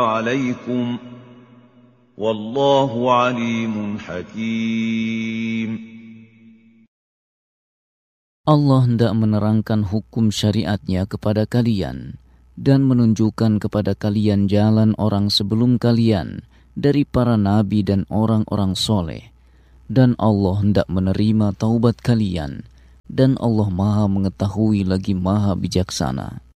عليكم والله عليم حكيم. Allah hendak menerangkan hukum syariatnya kepada kalian dan menunjukkan kepada kalian jalan orang sebelum kalian dari para nabi dan orang-orang soleh. Dan Allah hendak menerima taubat kalian, dan Allah Maha mengetahui lagi Maha bijaksana.